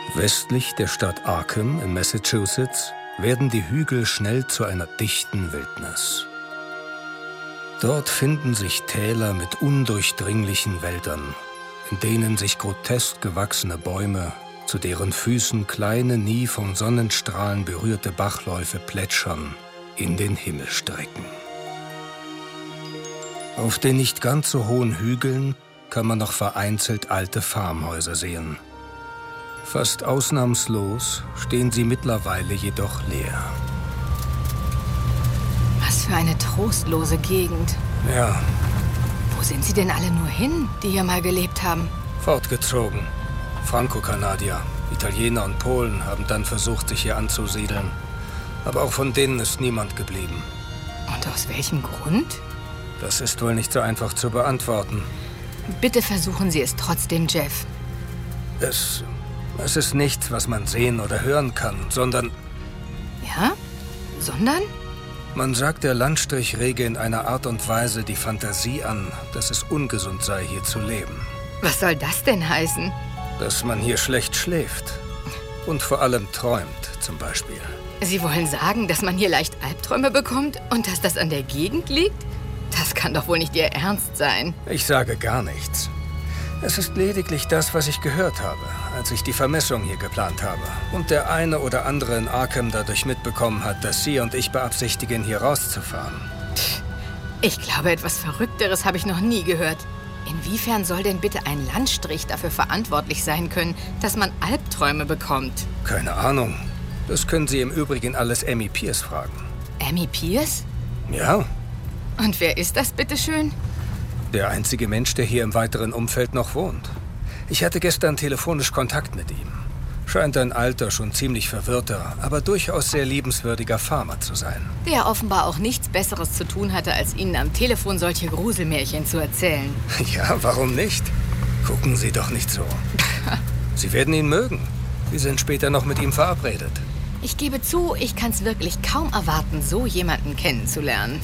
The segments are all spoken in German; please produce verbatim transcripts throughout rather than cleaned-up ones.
Westlich der Stadt Arkham in Massachusetts werden die Hügel schnell zu einer dichten Wildnis. Dort finden sich Täler mit undurchdringlichen Wäldern, in denen sich grotesk gewachsene Bäume, zu deren Füßen kleine, nie vom Sonnenstrahlen berührte Bachläufe plätschern, in den Himmel strecken. Auf den nicht ganz so hohen Hügeln kann man noch vereinzelt alte Farmhäuser sehen. Fast ausnahmslos stehen sie mittlerweile jedoch leer. Was für eine trostlose Gegend. Ja. Wo sind sie denn alle nur hin, die hier mal gelebt haben? Fortgezogen. Franco-Kanadier, Italiener und Polen haben dann versucht, sich hier anzusiedeln. Aber auch von denen ist niemand geblieben. Und aus welchem Grund? Das ist wohl nicht so einfach zu beantworten. Bitte versuchen Sie es trotzdem, Jeff. Es, es ist nichts, was man sehen oder hören kann, sondern... Ja? Sondern? Man sagt, der Landstrich rege in einer Art und Weise die Fantasie an, dass es ungesund sei, hier zu leben. Was soll das denn heißen? Dass man hier schlecht schläft. Und vor allem träumt, zum Beispiel. Sie wollen sagen, dass man hier leicht Albträume bekommt und dass das an der Gegend liegt? Das kann doch wohl nicht Ihr Ernst sein. Ich sage gar nichts. Es ist lediglich das, was ich gehört habe, als ich die Vermessung hier geplant habe. Und der eine oder andere in Arkham dadurch mitbekommen hat, dass Sie und ich beabsichtigen, hier rauszufahren. Ich glaube, etwas Verrückteres habe ich noch nie gehört. Inwiefern soll denn bitte ein Landstrich dafür verantwortlich sein können, dass man Albträume bekommt? Keine Ahnung. Das können Sie im Übrigen alles Amy Pierce fragen. Amy Pierce? Ja. Und wer ist das, bitteschön? Der einzige Mensch, der hier im weiteren Umfeld noch wohnt. Ich hatte gestern telefonisch Kontakt mit ihm. Scheint ein alter, schon ziemlich verwirrter, aber durchaus sehr liebenswürdiger Farmer zu sein. Der offenbar auch nichts Besseres zu tun hatte, als Ihnen am Telefon solche Gruselmärchen zu erzählen. Ja, warum nicht? Gucken Sie doch nicht so. Sie werden ihn mögen. Wir sind später noch mit ihm verabredet. Ich gebe zu, ich kann es wirklich kaum erwarten, so jemanden kennenzulernen.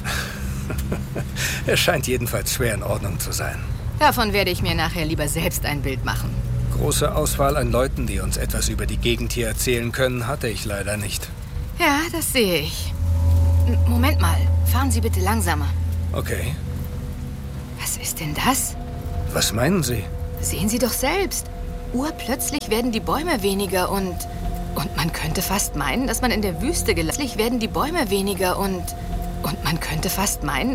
Er scheint jedenfalls schwer in Ordnung zu sein. Davon werde ich mir nachher lieber selbst ein Bild machen. Große Auswahl an Leuten, die uns etwas über die Gegend hier erzählen können, hatte ich leider nicht. Ja, das sehe ich. M- Moment mal, fahren Sie bitte langsamer. Okay. Was ist denn das? Was meinen Sie? Sehen Sie doch selbst. Urplötzlich werden die Bäume weniger und... Und man könnte fast meinen, dass man in der Wüste gelassen werden die Bäume weniger und... Und man könnte fast meinen...